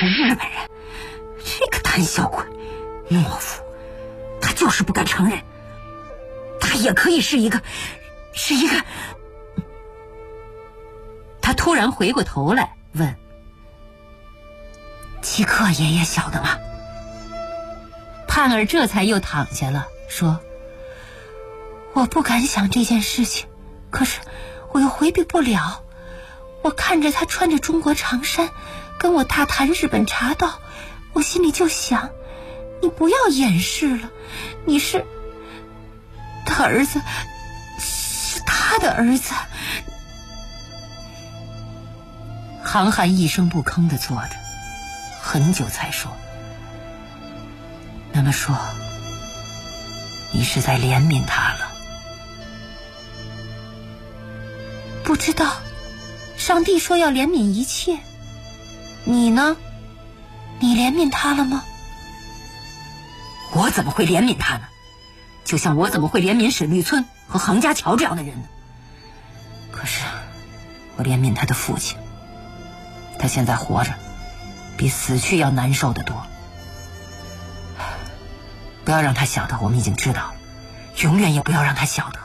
是日本人，这个胆小鬼，懦夫，他就是不敢承认，他也可以是一个。他突然回过头来问：吉克爷爷晓得吗？盼儿这才又躺下了，说：我不敢想这件事情，可是我又回避不了。我看着他穿着中国长衫跟我大谈日本茶道，我心里就想，你不要掩饰了，你是他儿子，是他的儿子。航汉一声不吭地坐着，很久才说：那么说，你是在怜悯他了？不知道，上帝说要怜悯一切。你呢？你怜悯他了吗？我怎么会怜悯他呢？就像我怎么会怜悯沈绿村和杭家桥这样的人呢？可是我怜悯他的父亲，他现在活着比死去要难受得多。不要让他晓得我们已经知道了，永远也不要让他晓得。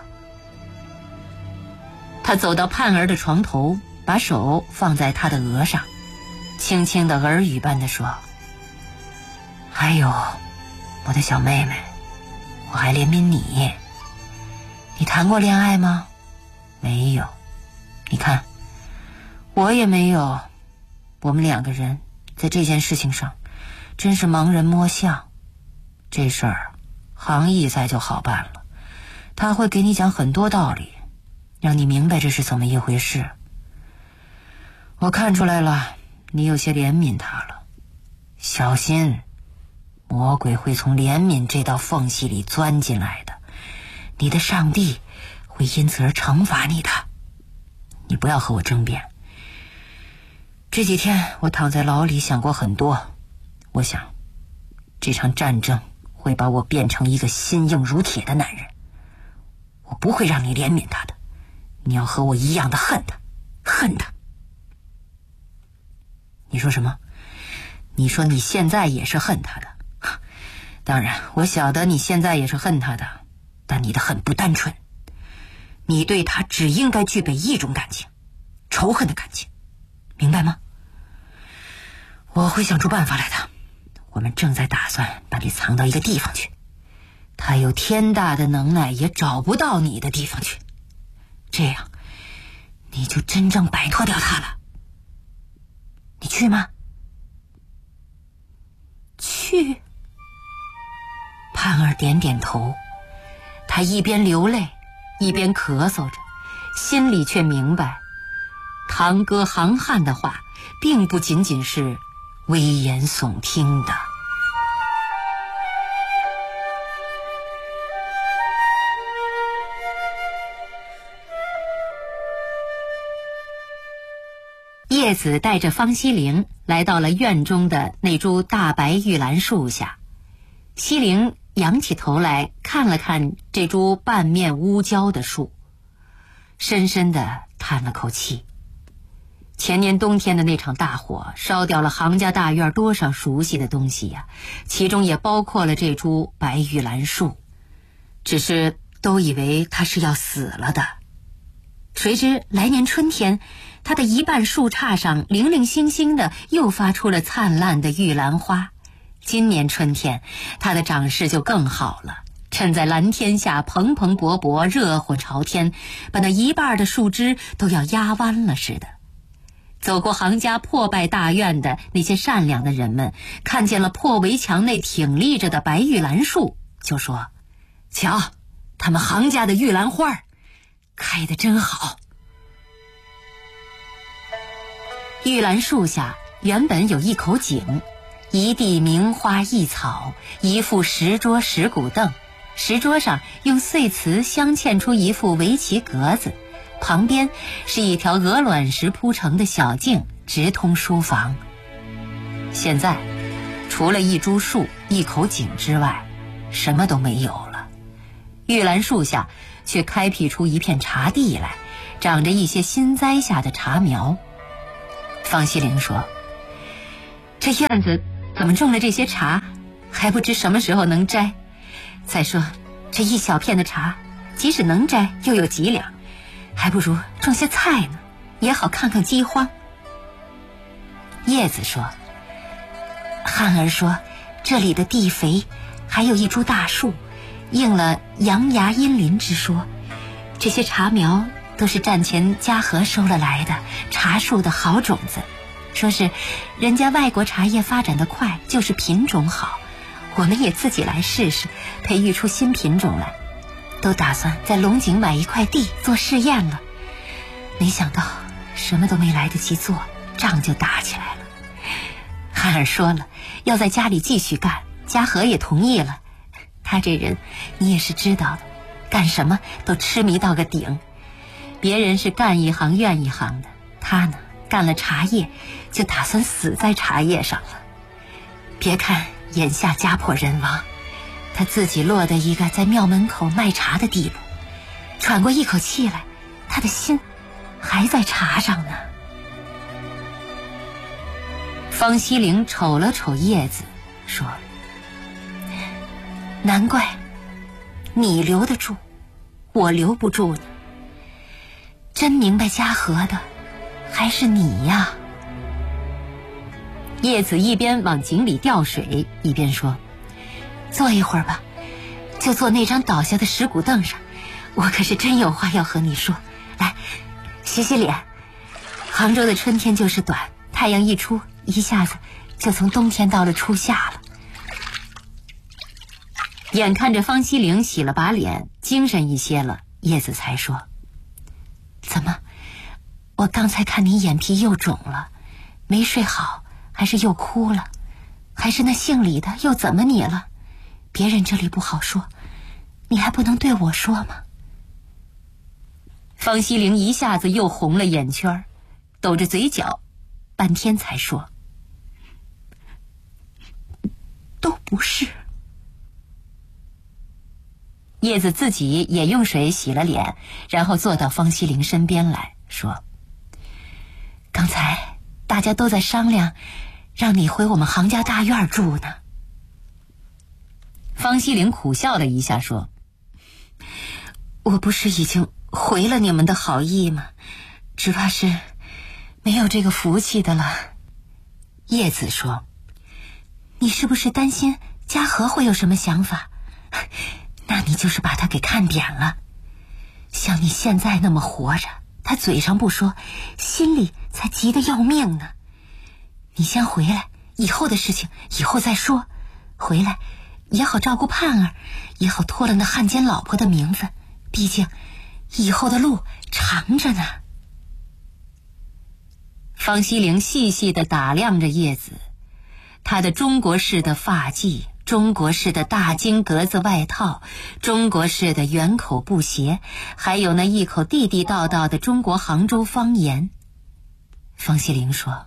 他走到盼儿的床头，把手放在他的额上，轻轻的耳语般的说：还有，我的小妹妹，我还怜悯你。你谈过恋爱吗？没有。你看，我也没有。我们两个人在这件事情上真是盲人摸象。这事儿杭义在就好办了，他会给你讲很多道理，让你明白这是怎么一回事。我看出来了，你有些怜悯他了，小心，魔鬼会从怜悯这道缝隙里钻进来的，你的上帝会因此而惩罚你的。你不要和我争辩。这几天我躺在牢里想过很多，我想这场战争会把我变成一个心硬如铁的男人，我不会让你怜悯他的，你要和我一样的恨他，恨他。你说什么？你说你现在也是恨他的？当然，我晓得你现在也是恨他的，但你的恨不单纯，你对他只应该具备一种感情，仇恨的感情，明白吗？我会想出办法来的。我们正在打算把你藏到一个地方去，他有天大的能耐也找不到你的地方去，这样你就真正摆脱掉他了。你去吗？去。盼儿点点头，他一边流泪一边咳嗽着，心里却明白，堂哥杭汉的话并不仅仅是危言耸听的。叶子带着方希灵来到了院中的那株大白玉兰树下，希灵仰起头来看了看这株半面乌焦的树，深深地叹了口气。前年冬天的那场大火烧掉了杭家大院多少熟悉的东西呀，其中也包括了这株白玉兰树。只是都以为它是要死了的，谁知来年春天，它的一半树杈上零零星星的又发出了灿烂的玉兰花。今年春天，它的长势就更好了，趁在蓝天下蓬蓬勃勃，热火朝天，把那一半的树枝都要压弯了似的。走过杭家破败大院的那些善良的人们，看见了破围墙内挺立着的白玉兰树，就说：瞧，他们杭家的玉兰花开得真好。玉兰树下原本有一口井，一地名花异草，一副石桌石骨凳，石桌上用碎瓷镶嵌出一副围棋格子，旁边是一条鹅卵石铺成的小径，直通书房。现在除了一株树一口井之外，什么都没有了。玉兰树下却开辟出一片茶地来，长着一些新栽下的茶苗。方希灵说： 这院子怎么种了这些茶，还不知什么时候能摘。再说这一小片的茶，即使能摘又有几两，还不如种些菜呢，也好抗抗饥荒。叶子说，汉儿说这里的地肥，还有一株大树，应了阳牙阴林之说。这些茶苗都是战前嘉禾收了来的茶树的好种子，说是人家外国茶叶发展得快，就是品种好，我们也自己来试试，培育出新品种来。都打算在龙井买一块地做试验了，没想到什么都没来得及做，仗就打起来了。汉儿说了要在家里继续干，嘉禾也同意了。他这人你也是知道的，干什么都痴迷到个顶。别人是干一行怨一行的，他呢干了茶叶就打算死在茶叶上了。别看眼下家破人亡，他自己落得一个在庙门口卖茶的地步，喘过一口气来，他的心还在茶上呢。方希龄瞅了瞅叶子，说，难怪你留得住，我留不住呢。真明白嘉禾的还是你呀。叶子一边往井里吊水，一边说，坐一会儿吧，就坐那张倒下的石骨凳上，我可是真有话要和你说。来，洗洗脸。杭州的春天就是短，太阳一出，一下子就从冬天到了初夏了。眼看着方希龄洗了把脸，精神一些了，叶子才说，怎么，我刚才看你眼皮又肿了，没睡好，还是又哭了，还是那姓李的又怎么你了？别人这里不好说，你还不能对我说吗？方希龄一下子又红了眼圈，抖着嘴角，半天才说，都不是。叶子自己也用水洗了脸，然后坐到方希龄身边来说，刚才大家都在商量让你回我们杭家大院住呢。方希龄苦笑了一下说，我不是已经回了你们的好意吗？只怕是没有这个福气的了。叶子说，你是不是担心嘉禾会有什么想法？那你就是把他给看扁了。像你现在那么活着，他嘴上不说，心里才急得要命呢。你先回来，以后的事情以后再说，回来也好照顾盼儿，也好脱了那汉奸老婆的名分，毕竟以后的路长着呢。方希龄细细地打量着叶子，她的中国式的发髻，中国式的大金格子外套，中国式的圆口布鞋，还有那一口地地道道的中国杭州方言。方希龄说，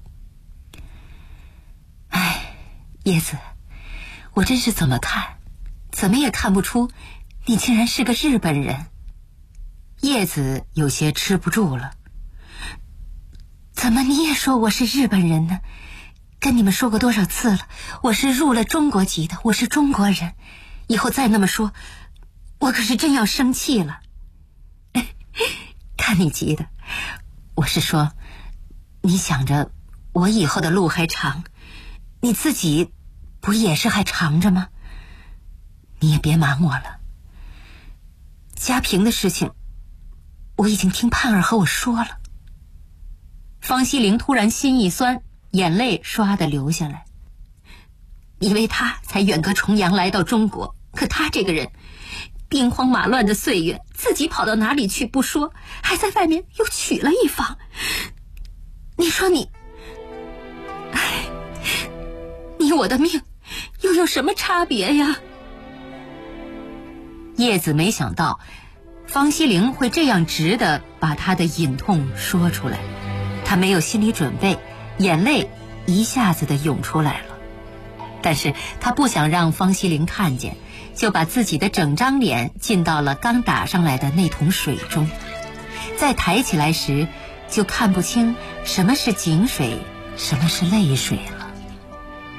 哎，叶子，我真是怎么看怎么也看不出你竟然是个日本人。叶子有些吃不住了，怎么你也说我是日本人呢？跟你们说过多少次了，我是入了中国籍的，我是中国人，以后再那么说，我可是真要生气了。看你急的，我是说，你想着我以后的路还长，你自己不也是还长着吗？你也别瞒我了，家平的事情我已经听盼儿和我说了。方希龄突然心一酸，眼泪唰地流下来。因为他才远隔重洋来到中国，可他这个人兵荒马乱的岁月，自己跑到哪里去不说，还在外面又娶了一房。你说你，哎，你我的命又有什么差别呀？叶子没想到方希龄会这样直地把他的隐痛说出来，他没有心理准备，眼泪一下子的涌出来了。但是他不想让方希龄看见，就把自己的整张脸浸到了刚打上来的那桶水中，再抬起来时就看不清什么是井水，什么是泪水了。